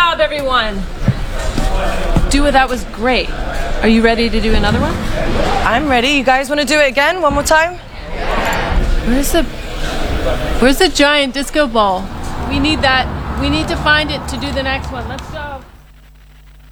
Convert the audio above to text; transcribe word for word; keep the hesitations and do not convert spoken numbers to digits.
job, everyone. Dua, that was great. Are you ready to do another one? I'm ready. You guys want to do it again? One more time? Where's the Where's the giant disco ball? We need that. We need to find it to do the next one. Let's go.